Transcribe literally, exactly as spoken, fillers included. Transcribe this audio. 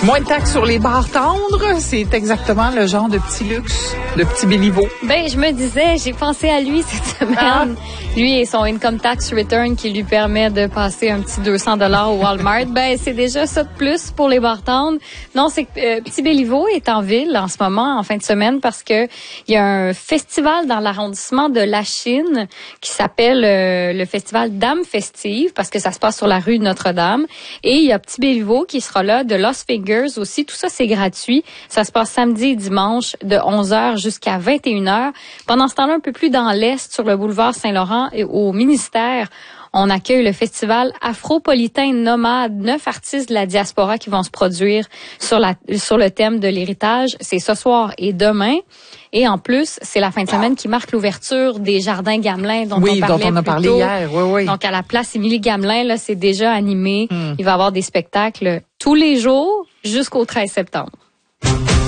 Moins de taxes sur les bars tendres, c'est exactement le genre de petit luxe, de petit Béliveau. Ben, je me disais, j'ai pensé à lui cette semaine. Ah. Lui et son income tax return qui lui permet de passer un petit deux cents dollars au Walmart. Ben, c'est déjà ça de plus pour les bars tendres. Non, c'est que euh, Petit Béliveau est en ville en ce moment, en fin de semaine, parce que il y a un festival dans l'arrondissement de La Chine qui s'appelle euh, le festival Dames Festives, parce que ça se passe sur la rue de Notre-Dame. Et il y a Petit Béliveau qui sera là de Lost Fingers aussi. Tout ça, c'est gratuit. Ça se passe samedi et dimanche de onze heures jusqu'à vingt et une heures. Pendant ce temps-là, un peu plus dans l'est, sur le boulevard Saint-Laurent et au ministère, on accueille le festival Afropolitain Nomade. Neuf artistes de la diaspora qui vont se produire sur la sur le thème de l'héritage. C'est ce soir et demain. Et en plus, c'est la fin de semaine qui marque l'ouverture des Jardins Gamelin dont oui, on parlait dont on a parlé tôt. hier. Oui, oui. Donc, à la place Émilie Gamelin, là, c'est déjà animé. Hmm. Il va y avoir des spectacles tous les jours jusqu'au treize septembre.